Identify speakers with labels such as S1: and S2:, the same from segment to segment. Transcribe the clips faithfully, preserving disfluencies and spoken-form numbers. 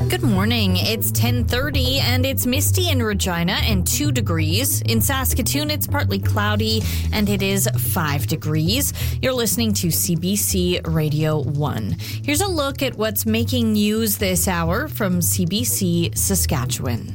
S1: Good morning. It's ten thirty and it's misty in Regina and two degrees. In Saskatoon, it's partly cloudy and it is five degrees. You're listening to C B C Radio one. Here's a look at what's making news this hour from C B C Saskatchewan.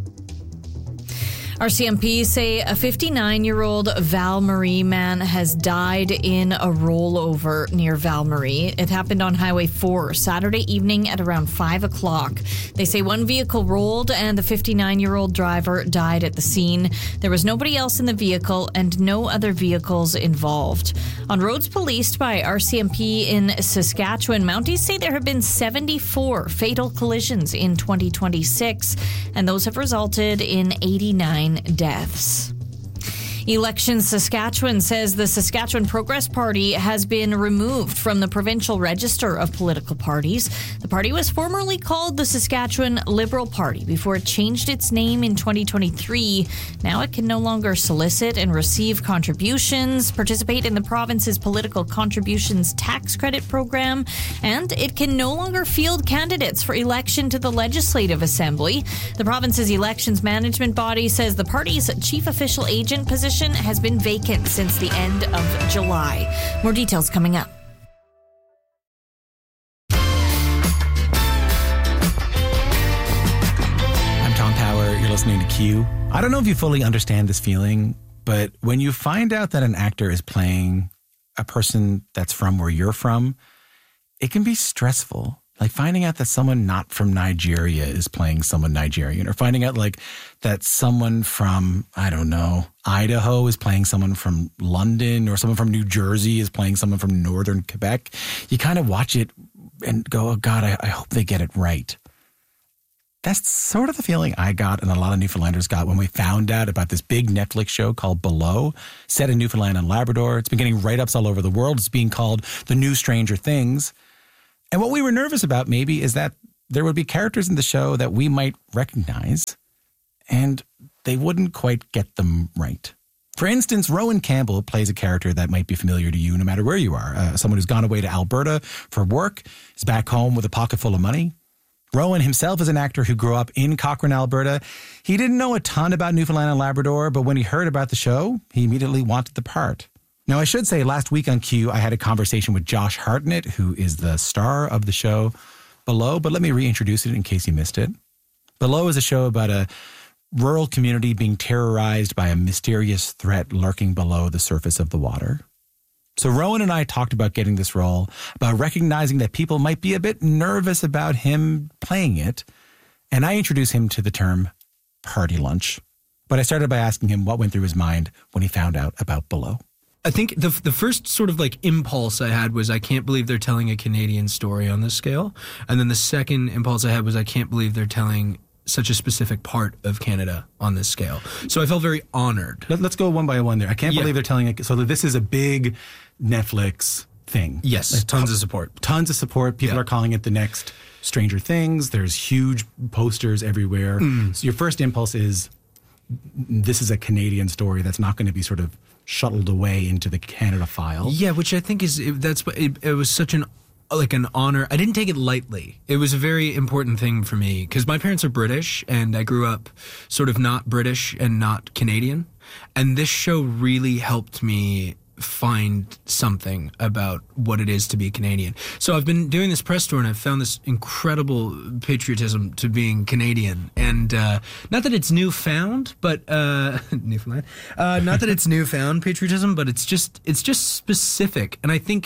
S1: R C M P say a fifty-nine-year-old Val-Marie man has died in a rollover near Val-Marie. It happened on Highway four Saturday evening at around five o'clock. They say one vehicle rolled and the fifty-nine-year-old driver died at the scene. There was nobody else in the vehicle and no other vehicles involved. On roads policed by R C M P in Saskatchewan, Mounties say there have been seventy-four fatal collisions in twenty twenty-six, and those have resulted in eighty-nine deaths. Elections Saskatchewan says the Saskatchewan Progress Party has been removed from the provincial register of political parties. The party was formerly called the Saskatchewan Liberal Party before it changed its name in twenty twenty-three. Now it can no longer solicit and receive contributions, participate in the province's political contributions tax credit program, and it can no longer field candidates for election to the Legislative Assembly. The province's elections management body says the party's chief official agent position has been vacant since the end of July. More details coming up.
S2: I'm Tom Power. You're listening to Q. I don't know if you fully understand this feeling, but when you find out that an actor is playing a person that's from where you're from, it can be stressful. Like finding out that someone not from Nigeria is playing someone Nigerian, or finding out like that someone from, I don't know, Idaho is playing someone from London, or someone from New Jersey is playing someone from northern Quebec. You kind of watch it and go, oh God, I, I hope they get it right. That's sort of the feeling I got and a lot of Newfoundlanders got when we found out about this big Netflix show called Below, set in Newfoundland and Labrador. It's been getting write-ups all over the world. It's being called the new Stranger Things. And what we were nervous about maybe is that there would be characters in the show that we might recognize and they wouldn't quite get them right. For instance, Rowan Campbell plays a character that might be familiar to you no matter where you are. Uh, someone who's gone away to Alberta for work, is back home with a pocket full of money. Rowan himself is an actor who grew up in Cochrane, Alberta. He didn't know a ton about Newfoundland and Labrador, but when he heard about the show, he immediately wanted the part. Now, I should say last week on Q, I had a conversation with Josh Hartnett, who is the star of the show Below, but let me reintroduce it in case you missed it. Below is a show about a rural community being terrorized by a mysterious threat lurking below the surface of the water. So Rowan and I talked about getting this role, about recognizing that people might be a bit nervous about him playing it, and I introduced him to the term party lunch. But I started by asking him what went through his mind when he found out about Below.
S3: I think the the first sort of like impulse I had was I can't believe they're telling a Canadian story on this scale. And then the second impulse I had was I can't believe they're telling such a specific part of Canada on this scale. So I felt very honored.
S2: Let, let's go one by one there. I can't
S3: Yeah.
S2: believe they're telling it. So this is a big Netflix thing.
S3: Yes,
S2: Like,
S3: tons of support.
S2: Tons of support. People
S3: Yeah.
S2: are calling it the next Stranger Things. There's huge posters everywhere.
S3: Mm.
S2: So your first impulse is this is a Canadian story that's not going to be sort of shuttled away into the Canada file.
S3: Yeah, which I think is it, that's what it, it was such an like an honor. I didn't take it lightly. It was a very important thing for me because my parents are British and I grew up sort of not British and not Canadian, and this show really helped me find something about what it is to be Canadian. So I've been doing this press tour and I've found this incredible patriotism to being Canadian. And uh, not that it's newfound, but uh, Newfoundland. Uh, not that it's newfound patriotism, but it's just it's just specific. And I think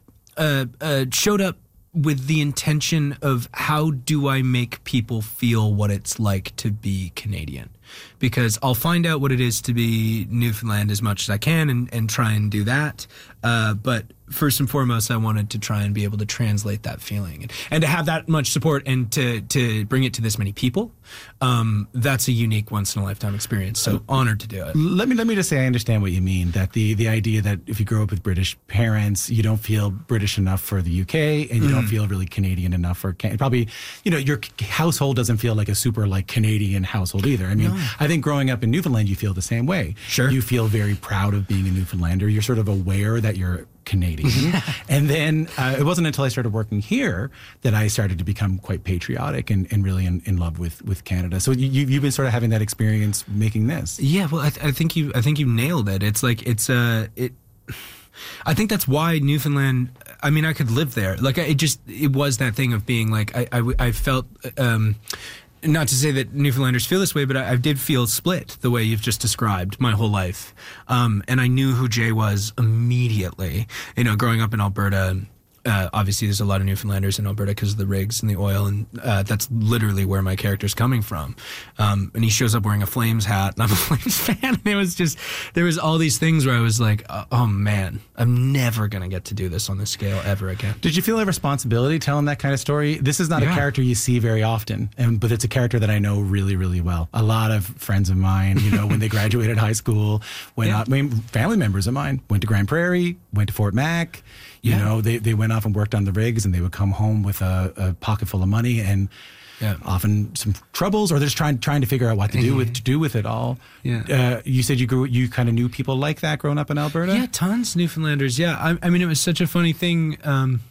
S3: uh, uh, showed up with the intention of how do I make people feel what it's like to be Canadian? Because I'll find out what it is to be Newfoundland as much as I can and, and try and do that. Uh, but first and foremost, I wanted to try and be able to translate that feeling and, and to have that much support and to, to bring it to this many people. Um, that's a unique once in a lifetime experience. So honored to do it.
S2: Let me let me just say I understand what you mean, that the the idea that if you grow up with British parents, you don't feel British enough for the U K and you mm. don't feel really Canadian enough for Can- probably, you know, your household doesn't feel like a super like Canadian household either. I mean,
S3: no.
S2: I think growing up in Newfoundland, you feel the same way.
S3: Sure.
S2: You feel very proud of being a Newfoundlander. You're sort of aware that you're Canadian. And then uh, it wasn't until I started working here that I started to become quite patriotic and, and really in, in love with, with Canada. So you, you've been sort of having that experience making this.
S3: Yeah, well, I, th- I think you I think you nailed it. It's like it's uh, it. I think that's why Newfoundland. I mean, I could live there. Like it just it was that thing of being like I I, I felt. Um, Not to say that Newfoundlanders feel this way, but I, I did feel split the way you've just described my whole life. Um, and I knew who Jay was immediately. You know, growing up in Alberta, uh, obviously there's a lot of Newfoundlanders in Alberta because of the rigs and the oil, and uh, that's literally where my character's coming from. Um, and he shows up wearing a Flames hat, and I'm a Flames fan. And it was just, there was all these things where I was like, oh, oh man, I'm never going to get to do this on this scale ever again.
S2: Did you feel a responsibility telling that kind of story? This is not
S3: Yeah.
S2: a character you see very often, and but it's a character that I know really, really well. A lot of friends of mine, you know, when they graduated high school, went
S3: Yeah.
S2: out, I mean, family members of mine went to Grand Prairie, went to Fort Mac. You
S3: Yeah.
S2: know, they, they went off and worked on the rigs, and they would come home with a, a pocket full of money and
S3: Yeah.
S2: often some troubles, or they're just trying trying to figure out what to do with to do with it all.
S3: Yeah.
S2: Uh, you said you grew you kind of knew people like that growing up in Alberta.
S3: Yeah, tons Newfoundlanders. Yeah, I, I mean, it was such a funny thing. Um,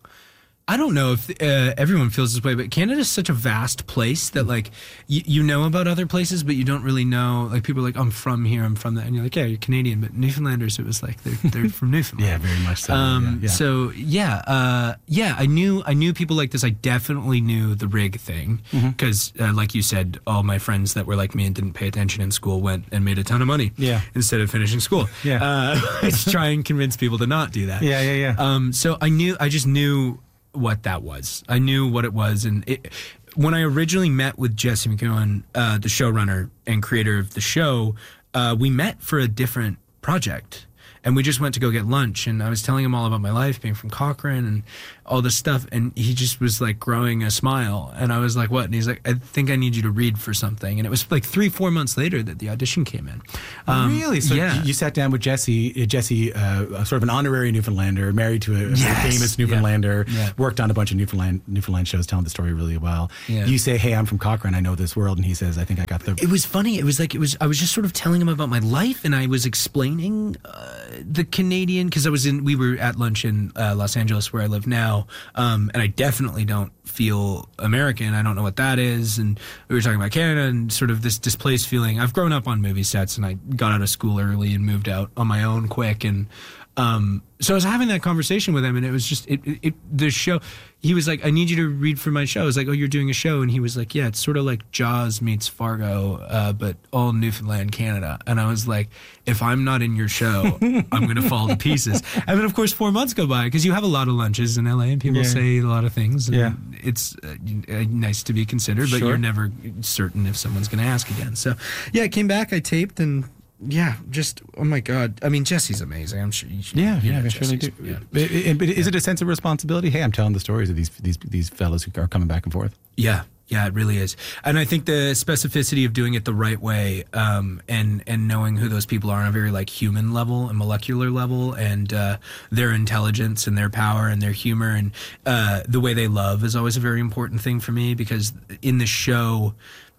S3: I don't know if uh, everyone feels this way, but Canada is such a vast place that, like, you, you know about other places, but you don't really know. Like, people are like, I'm from here, I'm from that. And you're like, yeah, you're Canadian. But Newfoundlanders, it was like, they're, they're from Newfoundland.
S2: Yeah, very much so.
S3: Um,
S2: yeah, yeah.
S3: So, yeah, uh, yeah, I knew I knew people like this. I definitely knew the rig thing because, uh, like you said, all my friends that were like me and didn't pay attention in school went and made a ton of money
S2: Yeah.
S3: instead of finishing school.
S2: Yeah.
S3: Uh, I just try and convince people to not do that.
S2: Yeah, yeah, yeah.
S3: Um, so I knew, I just knew what that was. I knew what it was. And it, when I originally met with Jesse McEwen, uh, the showrunner and creator of the show, uh, we met for a different project. And we just went to go get lunch, and I was telling him all about my life, being from Cochrane and all this stuff, and he just was like growing a smile, and I was like, what? And he's like, I think I need you to read for something. And it was like three, four months later that the audition came in. Um,
S2: Really? So
S3: yeah.
S2: you sat down with Jesse, uh, Jesse, uh, sort of an honorary Newfoundlander, married to a, a
S3: Yes.
S2: famous Newfoundlander,
S3: Yeah. Yeah.
S2: worked on a bunch of Newfoundland Newfoundland shows, telling the story really well.
S3: Yeah.
S2: You say, hey, I'm from Cochrane, I know this world, and he says, I think I got the...
S3: It was funny. It was like, it was, I was just sort of telling him about my life, and I was explaining uh, the Canadian, because I was in, we were at lunch in uh, Los Angeles where I live now, um, and I definitely don't feel American. I don't know what that is. And we were talking about Canada and sort of this displaced feeling. I've grown up on movie sets, and I got out of school early and moved out on my own quick. And um, so I was having that conversation with him, and it was just, it, it, it the show, he was like, I need you to read for my show. I was like, oh, you're doing a show? And he was like, yeah, it's sort of like Jaws meets Fargo, uh, but all Newfoundland, Canada. And I was like, if I'm not in your show, I'm going to fall to pieces. And then, of course, four months go by, because you have a lot of lunches in L A, and people
S2: Yeah.
S3: say a lot of things. And
S2: Yeah.
S3: it's uh, uh, nice to be considered, but
S2: Sure.
S3: you're never certain if someone's going to ask again. So, yeah, I came back, I taped, and yeah, just, oh my God. I mean, Jesse's amazing. I'm sure you should.
S2: Yeah,
S3: you
S2: yeah,
S3: know
S2: I surely do.
S3: Jesse's- yeah.
S2: But, it- but is it a sense of responsibility? Hey, I'm telling the stories of these these these fellows who are coming back and forth.
S3: Yeah, yeah, it really is. And I think the specificity of doing it the right way, um, and and knowing who those people are on a very like human level and molecular level, and uh, their intelligence and their power and their humor and uh, the way they love is always a very important thing for me, because in the show,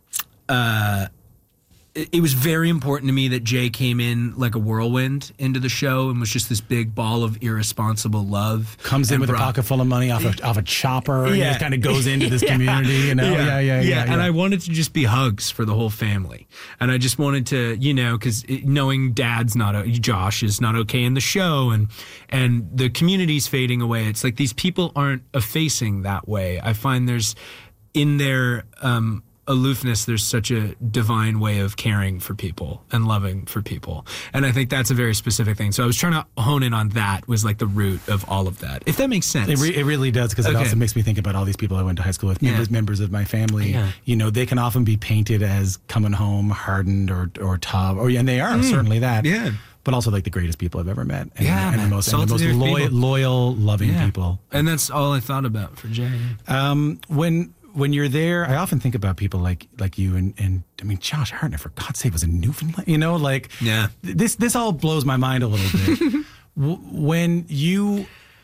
S3: uh, it, it was very important to me that Jay came in like a whirlwind into the show and was just this big ball of irresponsible love.
S2: Comes in
S3: and
S2: with a
S3: brought-
S2: pocket full of money off a, off a chopper, and
S3: Yeah.
S2: just kind of goes into this community, you know? Yeah, yeah, yeah.
S3: And I wanted to just be hugs for the whole family. And I just wanted to, you know, because knowing Dad's not, o- Josh is not okay in the show, and and the community's fading away. It's like these people aren't effacing that way. I find there's, in their um, aloofness, there's such a divine way of caring for people and loving for people. And I think that's a very specific thing. So I was trying to hone in on that, was like the root of all of that, if that makes sense.
S2: It, re- it really does, because it
S3: Okay.
S2: also makes me think about all these people I went to high school with,
S3: Yeah.
S2: members, members of my family.
S3: Yeah.
S2: You know, they can often be painted as coming home hardened or or tough, or and they are certainly that.
S3: Yeah.
S2: But also like the greatest people I've ever met. And,
S3: Yeah,
S2: and the
S3: man.
S2: most, and the
S3: Salt
S2: most
S3: of the earth
S2: loyal,
S3: people.
S2: loyal, loving
S3: Yeah.
S2: people.
S3: And that's all I thought about for Jay.
S2: Um, when when you're there, I often think about people like like you and, and I mean, Josh Hartnett, for God's sake, was in Newfoundland. You know, like
S3: Yeah.
S2: th- this this all blows my mind a little bit. w- when you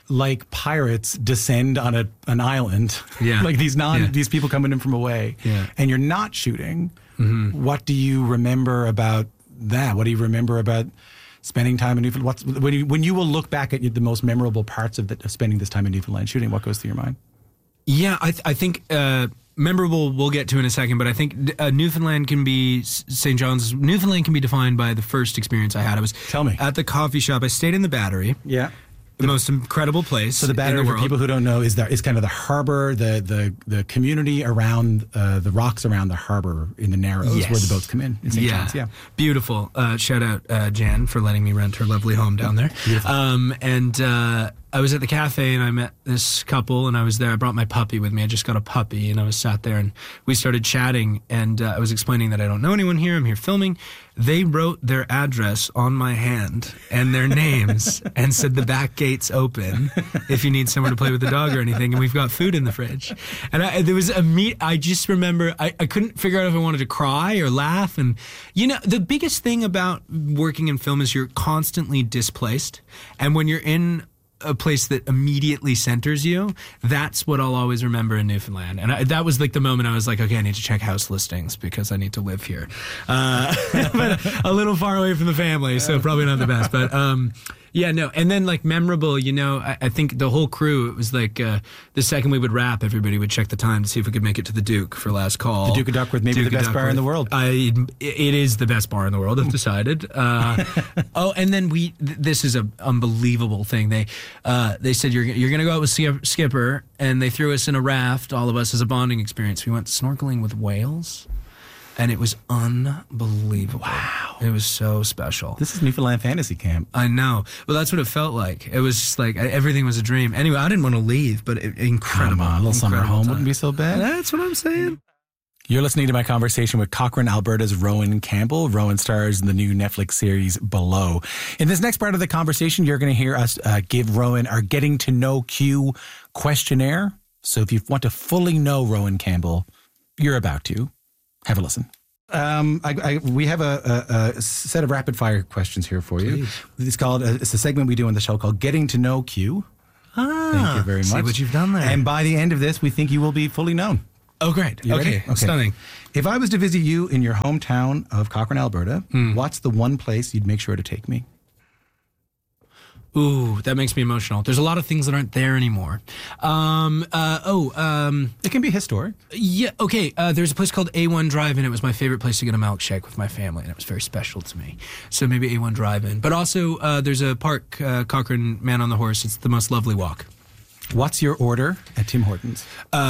S2: like pirates descend on a an island.
S3: Yeah.
S2: Like these non
S3: Yeah.
S2: these people coming in from away.
S3: Yeah.
S2: And you're not shooting. Mm-hmm. What do you remember about that? What do you remember about spending time in Newfoundland? What's, when you when you will look back at the most memorable parts of, the, of spending this time in Newfoundland shooting, what goes through your mind?
S3: Yeah, I, th- I think uh, memorable we'll get to in a second, but I think uh, Newfoundland can be, Saint John's, Newfoundland can be defined by the first experience I had. I was
S2: Tell me.
S3: at the coffee shop. I stayed in the Battery.
S2: Yeah.
S3: The most incredible place.
S2: So the Battery,
S3: in the
S2: for
S3: world.
S2: people who don't know, is that is kind of the harbor, the the the community around uh, the rocks around the harbor in the Narrows,
S3: Yes.
S2: where the boats come in. in Saint
S3: Yeah.
S2: John's. Yeah,
S3: Beautiful. Uh, shout out uh, Jan for letting me rent her lovely home down there. Um, and uh, I was at the cafe and I met this couple and I was there. I brought my puppy with me. I just got a puppy and I was sat there and we started chatting and uh, I was explaining that I don't know anyone here. I'm here filming. They wrote their address on my hand and their names and said the back gate's open if you need somewhere to play with the dog or anything. And we've got food in the fridge. And I, there was a meet. I just remember I, I couldn't figure out if I wanted to cry or laugh. And, you know, the biggest thing about working in film is you're constantly displaced. And when you're in a place that immediately centers you, that's what I'll always remember in Newfoundland. And I, that was like the moment I was like, okay, I need to check house listings because I need to live here. Uh, but a little far away from the family, so probably not the best. But um, yeah, no. And then like memorable, you know, I, I think the whole crew, it was like uh, the second we would wrap, everybody would check the time to see if we could make it to the Duke for last call.
S2: the Duke of Duckworth, maybe
S3: Duke
S2: the
S3: of
S2: best bar in the world.
S3: I, it is the best bar in the world, I've decided. Uh, oh, and then we, th- this is an unbelievable thing. They uh, they said, you're, you're going to go out with Skip- Skipper, and they threw us in a raft, all of us, as a bonding experience. We went snorkeling with whales, and it was unbelievable. Wow. It was so special.
S2: This is Newfoundland Fantasy Camp.
S3: I know. Well, that's what it felt like. It was just like everything was a dream. Anyway, I didn't want to leave, but it, incredible.
S2: Come on, a little summer
S3: incredible
S2: home
S3: time.
S2: wouldn't be so bad.
S3: That's what I'm saying.
S2: You're listening to my conversation with Cochrane, Alberta's Rowan Campbell. Rowan stars in the new Netflix series Below. In this next part of the conversation, you're going to hear us uh, give Rowan our Getting to Know Q questionnaire. So if you want to fully know Rowan Campbell, you're about to. Have a listen. Um, I, I, we have a, a, a set of rapid fire questions here for you.
S3: Please.
S2: It's called, uh, it's a segment we do on the show called Getting to Know Q.
S3: Ah,
S2: Thank you very much.
S3: See what you've done there.
S2: And by the end of this, we think you will be fully known.
S3: Oh, great.
S2: You
S3: Okay.
S2: ready?
S3: Stunning.
S2: If I was to visit you in your hometown of Cochrane, Alberta, what's the one place you'd make sure to take me?
S3: Ooh, that makes me emotional. There's a lot of things that aren't there anymore. Um, uh, oh, um,
S2: It can be historic.
S3: yeah, okay. Uh, there's a place called A one Drive-In. It was my favorite place to get a milkshake with my family, and it was very special to me. So maybe A one Drive-In. But also, uh, there's a park, uh, Cochrane Man on the Horse. It's the most lovely walk.
S2: What's your order at Tim Hortons?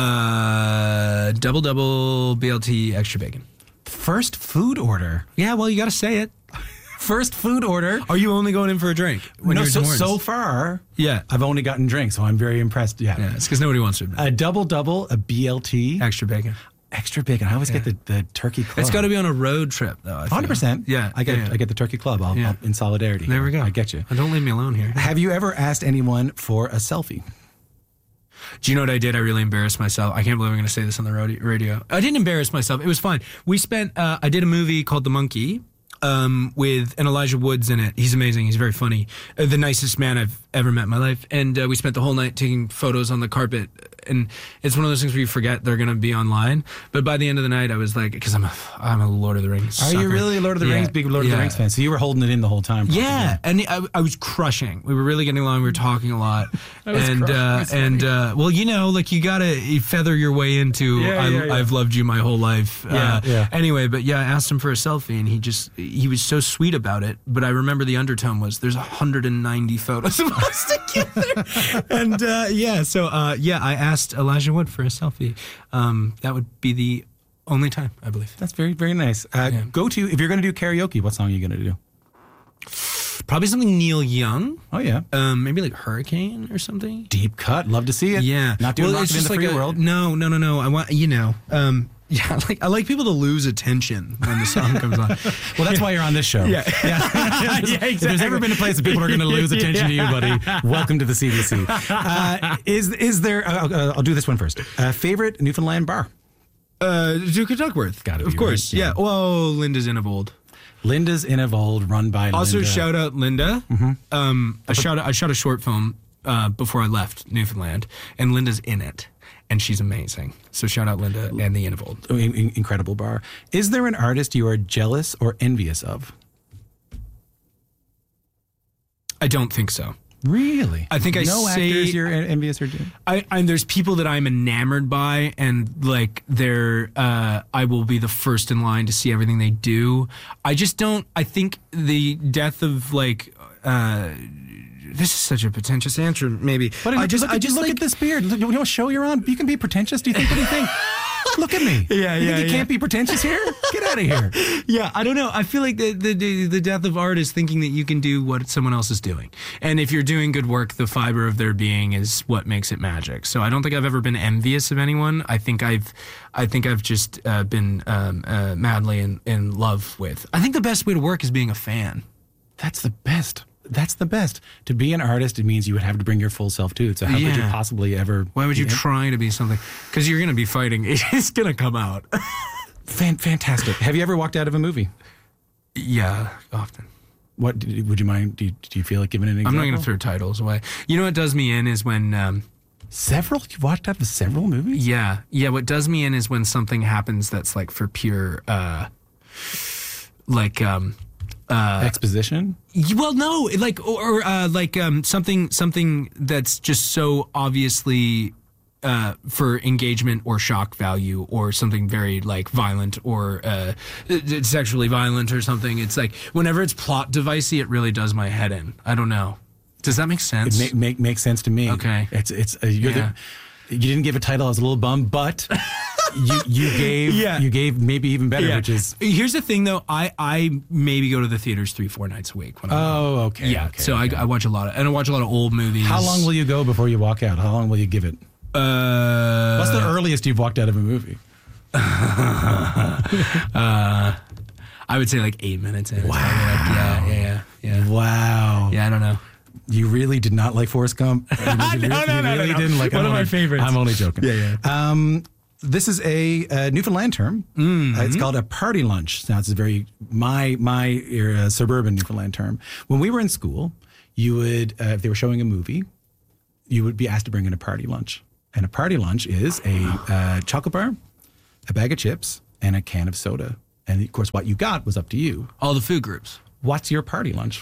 S3: Uh, double double B L T extra bacon.
S2: First food order.
S3: Yeah, well, you got to say it.
S2: First food order.
S3: Are you only going in for a drink? When
S2: no,
S3: you're at
S2: so,
S3: Tim Hortons?
S2: so far,
S3: Yeah.
S2: I've only gotten drinks, so I'm very impressed. Yeah.
S3: Yeah, it's because nobody wants to admit.
S2: A double double, a B L T,
S3: Extra bacon.
S2: extra bacon. I always get the, the turkey club.
S3: It's got to be on a road trip, though. I feel.
S2: one hundred percent.
S3: Yeah.
S2: I get
S3: yeah, yeah.
S2: I get the turkey club. I'll,
S3: Yeah.
S2: I'll, in solidarity.
S3: There we go.
S2: I get you.
S3: Don't leave me alone here.
S2: Have you ever asked anyone for a selfie?
S3: Do you know what I did? I really embarrassed myself. I can't believe I'm going to say this on the rodi- radio. I didn't embarrass myself. It was fine. We spent, uh, I did a movie called The Monkey um, with an Elijah Woods in it. He's amazing. He's very funny. Uh, the nicest man I've ever met in my life. And uh, we spent the whole night taking photos on the carpet. And it's one of those things where you forget they're going to be online. But by the end of the night, I was like, because I'm a, I'm a Lord of the Rings
S2: Are
S3: sucker.
S2: you really a Lord of the
S3: Yeah.
S2: Rings, big Lord of the
S3: Yeah.
S2: Rings fan? So you were holding it in the whole time. probably.
S3: Yeah, and I, I was crushing. We were really getting along. We were talking a lot,
S2: was
S3: and
S2: crushing.
S3: uh,
S2: That's
S3: and uh, well, you know, like you gotta you feather your way into.
S2: Yeah,
S3: I,
S2: yeah, yeah.
S3: I've loved you my whole life.
S2: Yeah,
S3: uh,
S2: yeah.
S3: Anyway, but yeah, I asked him for a selfie, and he just he was so sweet about it. But I remember the undertone was there's one hundred ninety photos of us together, and uh, yeah, so uh, yeah, I asked Elijah Wood for a selfie. Um, that would be the only time, I believe.
S2: That's very, very nice. Uh,
S3: Yeah.
S2: Go to, if you're going to do karaoke, what song are you going to do?
S3: Probably something Neil Young.
S2: Oh, yeah.
S3: Um, maybe like Hurricane or something.
S2: Deep cut. Love to see it.
S3: Yeah,
S2: Not doing
S3: well,
S2: Rockin' in the
S3: like
S2: Free
S3: a-
S2: World.
S3: No, no, no, no. I want you know. Um, yeah, like I like people to lose attention when the song comes on.
S2: Well, that's why you're on this show.
S3: Yeah.
S2: yeah. If there's ever been a place that people are going to lose attention to you, buddy, welcome to the C D C. Uh, is is there? Uh, uh, I'll do this one first. Uh, favorite Newfoundland bar?
S3: Uh, Duke of Duckworth.
S2: Gotta
S3: of
S2: be,
S3: course.
S2: right?
S3: Yeah.
S2: Yeah.
S3: Well, Linda's Innivold.
S2: Linda's Innivold, run by
S3: Also,
S2: Linda.
S3: shout out Linda. Um, I shot. I shot a short film uh, before I left Newfoundland, and Linda's in it, and she's amazing. So shout out Linda and the Innovold.
S2: Oh, in- in- incredible bar. Is there an artist you are jealous or envious of?
S3: I don't think so.
S2: Really?
S3: I think I
S2: no
S3: say-
S2: actors you're en- envious or jealous?
S3: I, I there's people that I'm enamored by, and like they're uh, I will be the first in line to see everything they do. I just don't. I think the death of like. Uh, this is such a pretentious answer, maybe.
S2: But
S3: I just,
S2: look,
S3: I
S2: at,
S3: just
S2: look
S3: like,
S2: at this beard. Look, you know what show you're on? You can be pretentious. Do you think? What do you think? Look at me.
S3: Yeah,
S2: you
S3: yeah,
S2: think you
S3: yeah.
S2: can't be pretentious here? Get out of here.
S3: Yeah, I don't know. I feel like the, the the death of art is thinking that you can do what someone else is doing, and if you're doing good work, the fiber of their being is what makes it magic. So I don't think I've ever been envious of anyone. I think I've, I think I've just uh, been um, uh, madly in, in love with. I think the best way to work is being a fan.
S2: That's the best. That's the best. To be an artist, it means you would have to bring your full self to it. So how could you
S3: Yeah.
S2: possibly ever?
S3: Why would you
S2: be-
S3: try to be something? Because you're going to be fighting. It's going to come out.
S2: Fan- fantastic. Have you ever walked out of a movie?
S3: Yeah, often.
S2: What did- would you mind? Do you, do you feel like giving an example?
S3: I'm not going to throw titles away. You know what does me in is when, um,
S2: Several? You walked out of several movies?
S3: yeah, yeah. What does me in is when something happens that's like for pure, uh, like, um,
S2: Exposition?
S3: well, no, like, or, or uh, like um, something, something that's just so obviously uh, for engagement or shock value, or something very like violent or uh, sexually violent or something. It's like whenever it's plot devicey, it really does my head in. I don't know. Does that make sense?
S2: It make, make makes sense to me.
S3: Okay.
S2: It's it's uh, you're
S3: Yeah.
S2: the, you didn't give a title. I was a little bummed, but you you gave
S3: Yeah.
S2: you gave maybe even better,
S3: Yeah.
S2: which is
S3: Here's the thing, though. I, I maybe go to the theaters three, four nights a week. When I'm
S2: oh okay
S3: yeah.
S2: okay,
S3: so
S2: okay.
S3: I, I watch a lot of, and I watch a lot of old movies.
S2: How long will you go before you walk out? How long will you give it?
S3: Uh,
S2: What's the earliest you've walked out of a movie?
S3: uh, I would say like eight minutes in. Wow. Yeah, yeah, yeah, yeah.
S2: Wow.
S3: Yeah, I don't know.
S2: You really did not like Forrest Gump? You really,
S3: No,
S2: you
S3: no, no,
S2: really
S3: no, no.
S2: didn't like
S3: One
S2: I'm
S3: of my
S2: only-
S3: favorites.
S2: I'm only joking.
S3: Yeah,
S2: yeah. Um, this is a, uh Newfoundland term. Mm-hmm. Uh, it's called a party lunch. Now, it's a very my my era, suburban Newfoundland term. When we were in school, you would uh, if they were showing a movie, you would be asked to bring in a party lunch. And a party lunch is a uh, chocolate bar, a bag of chips, and a can of soda. And of course, what you got was up to you.
S3: All the food groups.
S2: What's your party lunch?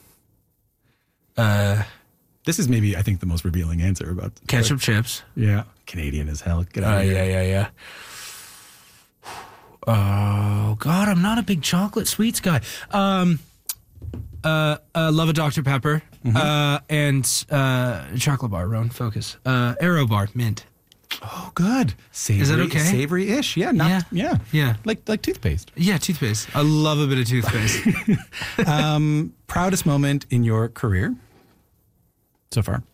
S3: Uh,
S2: This is maybe, I think, the most revealing answer about
S3: ketchup chips.
S2: Yeah, Canadian as hell. Get out
S3: Uh,
S2: of here.
S3: yeah, yeah, yeah. Oh God, I'm not a big chocolate sweets guy. Um, uh, uh love a Doctor Pepper.
S2: Mm-hmm.
S3: Uh, and uh, chocolate bar, Roan Focus. Uh, Aero bar, mint.
S2: Oh, good. Savory,
S3: Is that okay?
S2: Savory-ish. Yeah, not,
S3: Yeah.
S2: yeah,
S3: Yeah.
S2: like like toothpaste.
S3: Yeah, toothpaste. I love a bit of toothpaste.
S2: Um, proudest moment in your career so far?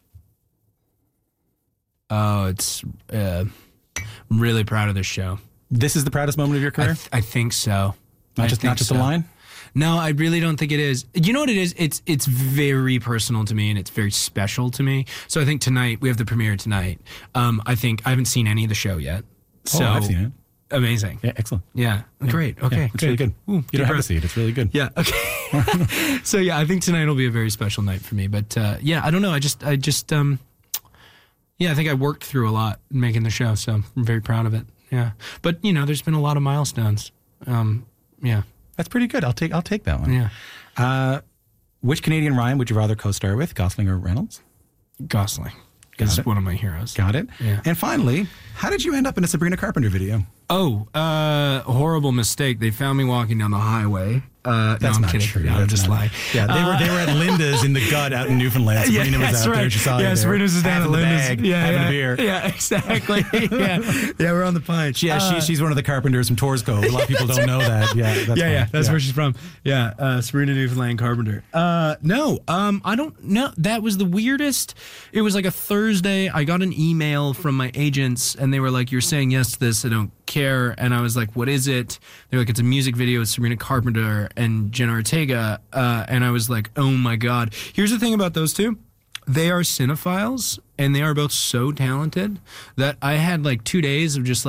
S3: Oh, it's uh, I'm really proud of this show.
S2: This is the proudest moment of your
S3: I,
S2: career.
S3: th- I think so.
S2: not
S3: I
S2: just
S3: think
S2: not just
S3: so.
S2: a line.
S3: No, I really don't think it is. You know what it is? It's it's very personal to me, and it's very special to me. So I think tonight we have the premiere tonight. Um, I think I haven't seen any of the show yet. So
S2: oh, I've seen it.
S3: Amazing.
S2: Yeah, excellent.
S3: Yeah. Great. Okay.
S2: Yeah, it's
S3: good.
S2: really good.
S3: Ooh,
S2: you
S3: deep
S2: don't have to
S3: breath.
S2: see it. It's really good.
S3: Yeah. Okay. So yeah, I think tonight will be a very special night for me. But uh, yeah, I don't know. I just I just um, yeah, I think I worked through a lot in making the show, so I'm very proud of it. Yeah. But you know, there's been a lot of milestones. Um, yeah.
S2: That's pretty good. I'll take I'll take that one.
S3: Yeah.
S2: Uh, which Canadian Ryan would you rather co-star with, Gosling or Reynolds?
S3: Gosling
S2: Got
S3: is
S2: it.
S3: one of my heroes.
S2: Got it.
S3: Yeah.
S2: And finally, how did you end up in a Sabrina Carpenter video?
S3: Oh, uh, horrible mistake. They found me walking down the highway. Uh,
S2: That's
S3: no, I'm
S2: not
S3: kidding.
S2: true.
S3: No, I'm
S2: That's
S3: just
S2: not-
S3: lying.
S2: Yeah, they were they were at Linda's in the gut out in Newfoundland. Sabrina was out there. She saw you
S3: yeah,
S2: there.
S3: Sabrina's was down
S2: Half
S3: at
S2: of the
S3: Linda's.
S2: bag,
S3: yeah,
S2: having
S3: yeah,
S2: a beer.
S3: Yeah, exactly. yeah, yeah, we're on the punch.
S2: Yeah,
S3: Uh,
S2: she, she's one of the carpenters from Torres Cove. A lot of people don't know that. Yeah, that's
S3: yeah, yeah,
S2: fine.
S3: that's where she's from. Yeah, uh, Sabrina Newfoundland Carpenter. Uh, no, um, I don't know. That was the weirdest. It was like a Thursday. I got an email from my agents, and they were like, "You're saying yes to this. I don't care." And I was like, "What is it?" They're like, "It's a music video with Sabrina Carpenter and Jenna Ortega." Uh, and I was like, "Oh my God!" Here's the thing about those two. They are cinephiles, and they are both so talented that I had like two days of just like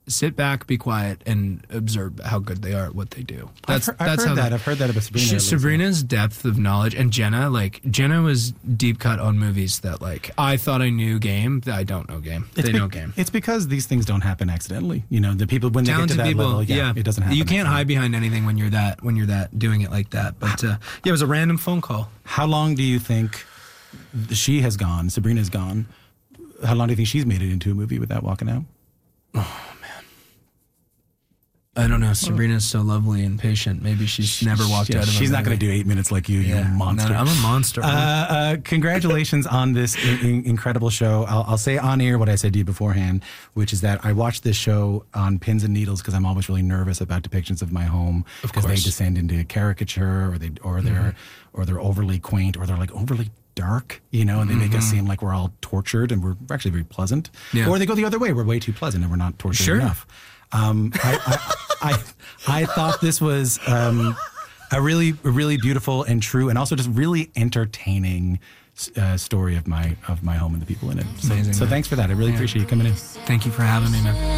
S3: sit back, be quiet, and observe how good they are at what they do. That's
S2: I've, heard,
S3: that's
S2: I've
S3: how
S2: heard that.
S3: they-
S2: I've heard that about Sabrina.
S3: She,
S2: at least.
S3: Sabrina's depth of knowledge, and Jenna, like Jenna was deep cut on movies that like I thought I knew game, that I don't know game.
S2: It's
S3: they
S2: be-
S3: know game.
S2: It's because these things don't happen accidentally. You know, the people when they get to
S3: Talented
S2: that
S3: people,
S2: level, yeah,
S3: yeah,
S2: it doesn't happen.
S3: You can't
S2: accidentally.
S3: hide behind anything when you're that when you're that doing it like that. But uh, yeah, it was a random phone call.
S2: How long do you think she has gone? Sabrina's gone. How long do you think she's made it into a movie without walking out?
S3: I don't know. Sabrina's so lovely and patient. Maybe she's never walked
S2: Yeah,
S3: out of.
S2: she's
S3: a
S2: not going to
S3: movie.
S2: do eight minutes like you,
S3: Yeah,
S2: you monster.
S3: no, no, I'm a monster.
S2: Uh, uh, congratulations on this in- in- incredible show. I'll, I'll say on air what I said to you beforehand, which is that I watched this show on pins and needles because I'm always really nervous about depictions of my home because they
S3: course.
S2: descend into caricature or they or they're
S3: Mm-hmm.
S2: or they're overly quaint or they're like overly dark, you know, and they make us seem like we're all tortured and we're actually very pleasant.
S3: Yeah.
S2: Or they go the other way, we're way too pleasant and we're not tortured
S3: Sure.
S2: enough. Um, I, I, I, I thought this was um, a really, a really beautiful and true, and also just really entertaining uh, story of my of my home and the people in it. So,
S3: Amazing,
S2: so
S3: man.
S2: thanks for that. I really appreciate you coming in.
S3: Thank you for having me, man.